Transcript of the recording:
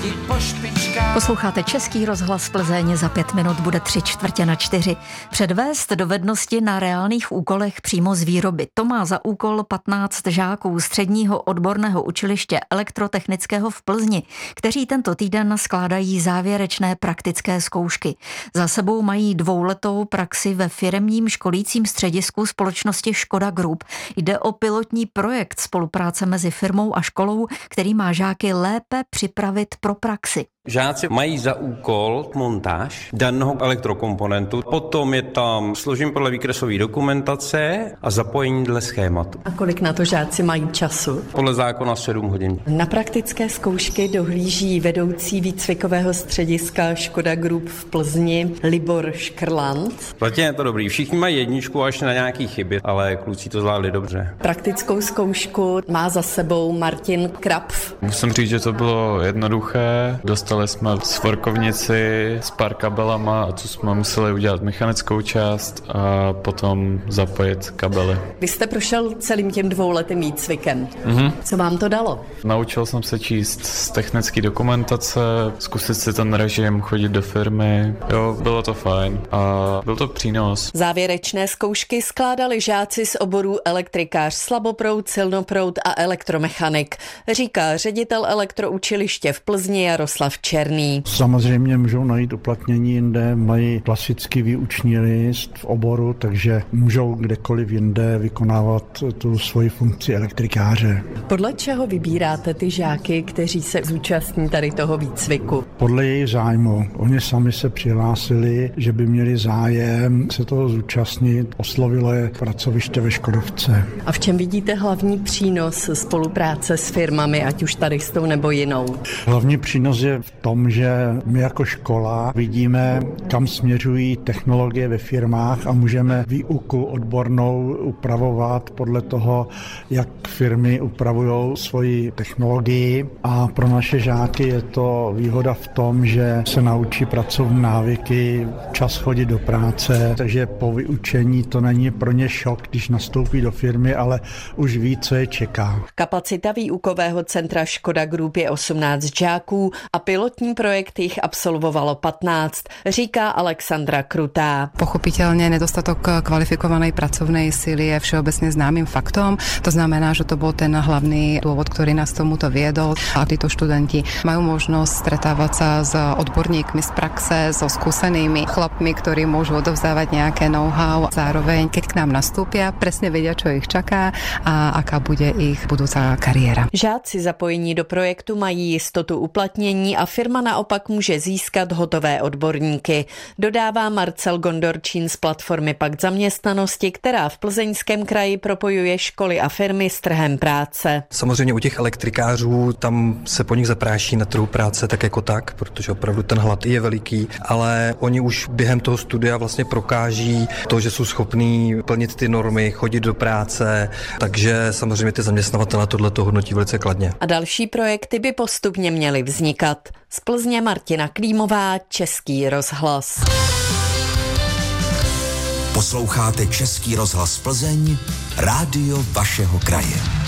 Posloucháte Český rozhlas Plzeň, za 5 minut bude 3:45. Předvést dovednosti na reálných úkolech přímo z výroby. To má za úkol 15 žáků Středního odborného učiliště elektrotechnického v Plzni, kteří tento týden skládají závěrečné praktické zkoušky. Za sebou mají 2letou praxi ve firemním školícím středisku společnosti Škoda Group. Jde o pilotní projekt spolupráce mezi firmou a školou, který má žáky lépe připravit pro praxi. Žáci mají za úkol montáž daného elektrokomponentu, potom je tam složení podle výkresové dokumentace a zapojení dle schématu. A kolik na to žáci mají času? Podle zákona 7 hodin. Na praktické zkoušky dohlíží vedoucí výcvikového střediska Škoda Group v Plzni Libor Škrlant. Zatím je to dobrý. Všichni mají 1 až na nějaký chyby, ale kluci to zvládli dobře. Praktickou zkoušku má za sebou Martin Krapf. Musím říct, že to bylo jednoduché. Dostali jsme svorkovnici s pár kabelama a tu jsme museli udělat mechanickou část a potom zapojit kabely. Vy jste prošel celým tím 2letým výcvikem. Co vám to dalo? Naučil jsem se číst z technické dokumentace, zkusit si ten režim, chodit do firmy. Jo, bylo to fajn a byl to přínos. Závěrečné zkoušky skládali žáci z oborů elektrikář, slaboproud, silnoproud a elektromechanik, říká ředitel elektroučiliště v Plzni Jaroslav Černý. Samozřejmě můžou najít uplatnění jinde, mají klasický výuční list v oboru, takže můžou kdekoliv jinde vykonávat tu svoji funkci elektrikáře. Podle čeho vybíráte ty žáky, kteří se zúčastní tady toho výcviku? Podle jejich zájmu. Oni sami se přihlásili, že by měli zájem se toho zúčastnit. Oslovilo je pracoviště ve Škodovce. A v čem vidíte hlavní přínos spolupráce s firmami, ať už tady s tou nebo jinou? Hlavní přínos je v tom, že my jako škola vidíme, kam směřují technologie ve firmách a můžeme výuku odbornou upravovat podle toho, jak firmy upravují svoji technologii. A pro naše žáky je to výhoda v tom, že se naučí pracovní návyky, čas chodit do práce, takže po vyučení to není pro ně šok, když nastoupí do firmy, ale už ví, co je čeká. Kapacita výukového centra Škoda Group je 18 žáků a pilotní projekt jich absolvovalo 15, říká Alexandra Krutá. Pochopiteľne nedostatok kvalifikovanej pracovnej sily je všeobecne známym faktom. To znamená, že to bol ten hlavný dôvod, ktorý nás tomuto viedol. A títo študenti majú možnosť stretávať sa s odborníkmi z praxe, so skúsenými chlapmi, ktorí môžu odovzdávať nejaké know-how. Zároveň, keď k nám nastúpia, presne vedia, čo ich čaká a aká bude ich budúca kariéra. Žáci zapojení do projektu mají jistotu uplatnění a firma naopak může získat hotové odborníky. Dodává Marcel Gondorčín z platformy Pakt zaměstnanosti, která v Plzeňském kraji propojuje školy a firmy s trhem práce. Samozřejmě u těch elektrikářů tam se po nich zapráší na trhu práce tak jako tak, protože opravdu ten hlad je veliký, ale oni už během toho studia vlastně prokáží to, že jsou schopní plnit ty normy, chodit do práce, takže samozřejmě ty zaměstnavatele tohleto hodnotí velice kladně. A další projekty by postupně měly vznikat. Z Plzně Martina Klímová, Český rozhlas. Posloucháte Český rozhlas Plzeň, rádio vašeho kraje.